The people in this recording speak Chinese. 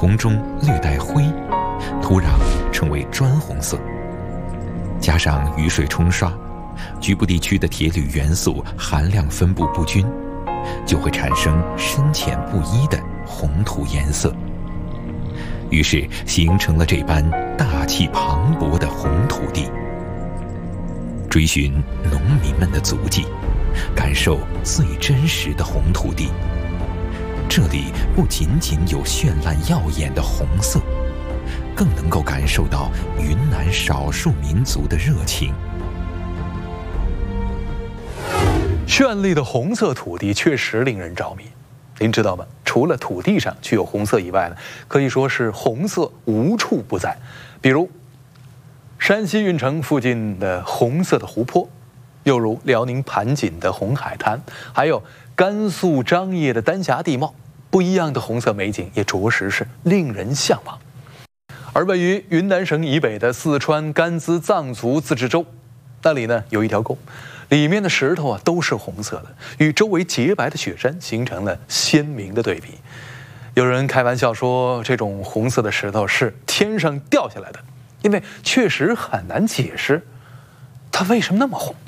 空中略带灰，土壤成为砖红色。加上雨水冲刷，局部地区的铁铝元素含量分布不均，就会产生深浅不一的红土颜色。于是形成了这般大气磅礴的红土地。追寻农民们的足迹，感受最真实的红土地。这里不仅仅有绚烂耀眼的红色，更能够感受到云南少数民族的热情。 绚丽的红色土地确实令人着迷。您知道吗？除了土地上具有红色以外呢，可以说是红色无处不在。比如山西运城附近的红色的湖泊，又如辽宁盘锦的红海滩，还有甘肃张掖的丹霞地貌，不一样的红色美景也着实是令人向往。而位于云南省以北的四川甘孜藏族自治州，那里呢有一条沟，里面的石头都是红色的，与周围洁白的雪山形成了鲜明的对比。有人开玩笑说，这种红色的石头是天上掉下来的，因为确实很难解释它为什么那么红。